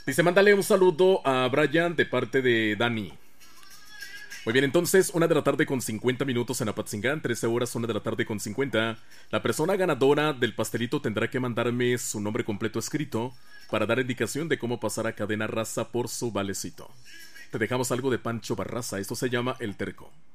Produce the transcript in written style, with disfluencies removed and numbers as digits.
Dice, mándale un saludo a Brian de parte de Dani. Muy bien, entonces, 1 de la tarde con 50 minutos en Apatzingán, 13 horas, 1 de la tarde con 50. La persona ganadora del pastelito tendrá que mandarme su nombre completo escrito para dar indicación de cómo pasar a Cadena Raza por su valecito. Te dejamos algo de Pancho Barraza, esto se llama El Terco.